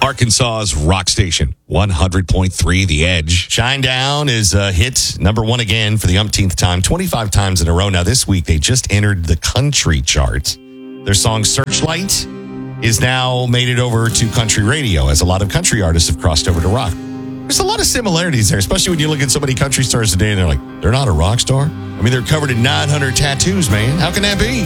Arkansas's rock station, 100.3 The Edge. Shinedown is hit number one again for the umpteenth time, 25 times in a row. Now, this week, they just entered the country charts. Their song Searchlight is now made it over to country radio, as a lot of country artists have crossed over to rock. There's a lot of similarities there, especially when you look at so many country stars today and they're like, they're not a rock star? I mean, they're covered in 900 tattoos, man. How can that be?